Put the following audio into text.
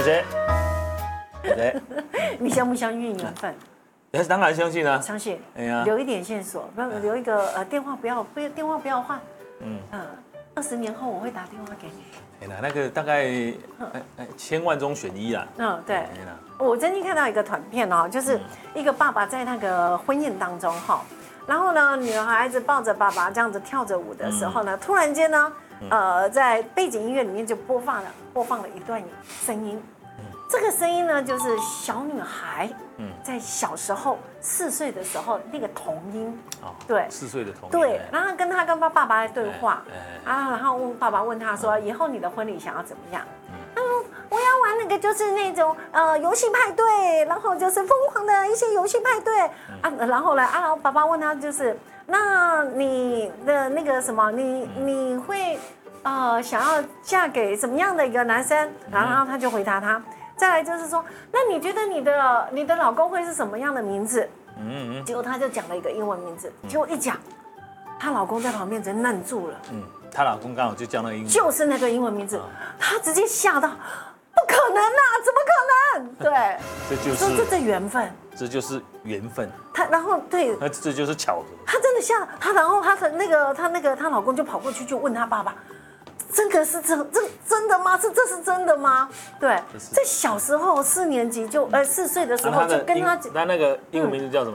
姐姐， 你相不相信缘分？ 当然相信啊。 相信。 哎呀， 留一点线索，不要留一个电话，电话不要换。20年后我会打电话给你。 哎呀，那个大概千万中选一啦。 对。我曾经看到一个短片哦，就是一个爸爸在那个婚宴当中哈，然后呢，女孩子抱着爸爸这样子跳着舞的时候呢，突然间呢，在背景音乐里面就播放了一段声音。这个声音呢，就是小女孩在小时候4岁的时候那个童音，对 ，4岁的童音， 对，然后跟爸爸在对话然后爸爸问他说，以后你的婚礼想要怎么样？他说我要玩那个就是那种游戏派对，然后就是疯狂的一些游戏派对然后呢然后爸爸问他就是，那你的那个什么，你会想要嫁给什么样的一个男生？然后他就回答他。再来就是说，那你觉得你的老公会是什么样的名字？结果他就讲了一个英文名字，结果一讲，她老公在旁边直接愣住了。 她老公刚好就叫那个英文， 就是那个英文名字，她直接吓到，不可能啊，怎么可能？对，这缘分， 这就是缘分。 然后对， 那这就是巧合。 她真的吓她，然后她老公就跑过去就问她爸爸。这真的吗？这是真的吗？对，在小时候4年级4岁的时候就跟他那个英文名字叫什么？